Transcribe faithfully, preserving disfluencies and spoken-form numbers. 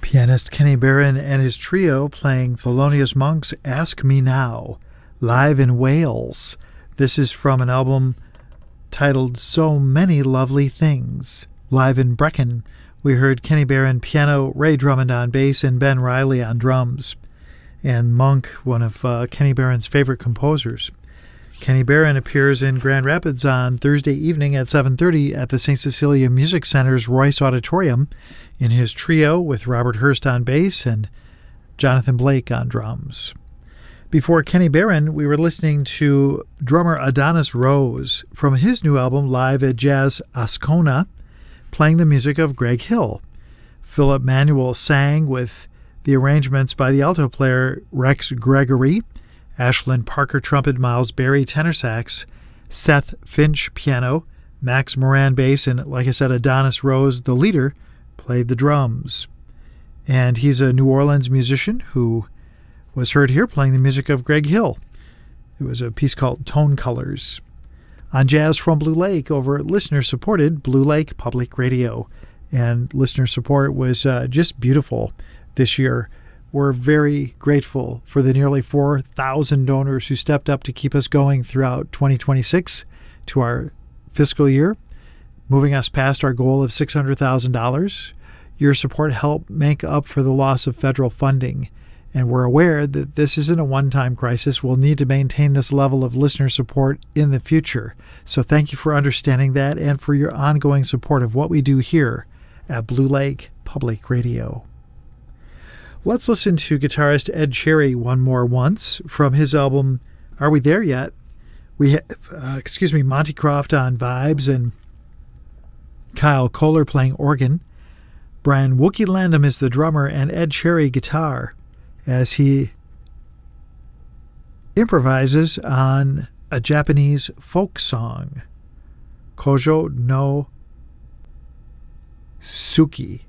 Pianist Kenny Barron and his trio playing Thelonious Monk's Ask Me Now, live in Wales. This is from an album titled So Many Lovely Things. Live in Brecon, we heard Kenny Barron piano, Ray Drummond on bass, and Ben Riley on drums. And Monk, one of uh, Kenny Barron's favorite composers. Kenny Barron appears in Grand Rapids on Thursday evening at seven thirty at the Saint Cecilia Music Center's Royce Auditorium in his trio with Robert Hurst on bass and Jonathan Blake on drums. Before Kenny Barron, we were listening to drummer Adonis Rose from his new album Live at Jazz Ascona, playing the music of Greg Hill. Philip Manuel sang with the arrangements by the alto player Rex Gregory, Ashlyn Parker trumpet, Miles Berry tenor sax, Seth Finch piano, Max Moran bass, and like I said, Adonis Rose, the leader, played the drums. And he's a New Orleans musician who was heard here playing the music of Greg Hill. It was a piece called Tone Colors. On Jazz from Blue Lake over listener-supported Blue Lake Public Radio. And listener support was uh, just beautiful this year. We're very grateful for the nearly four thousand donors who stepped up to keep us going throughout twenty twenty-six to our fiscal year, moving us past our goal of six hundred thousand dollars. Your support helped make up for the loss of federal funding, and we're aware that this isn't a one-time crisis. We'll need to maintain this level of listener support in the future. So thank you for understanding that and for your ongoing support of what we do here at Blue Lake Public Radio. Let's listen to guitarist Ed Cherry one more once from his album Are We There Yet? We have, uh, excuse me, Monty Croft on vibes and Kyle Kohler playing organ. Brian Wookie Landham is the drummer and Ed Cherry guitar as he improvises on a Japanese folk song, Kojo no Suki.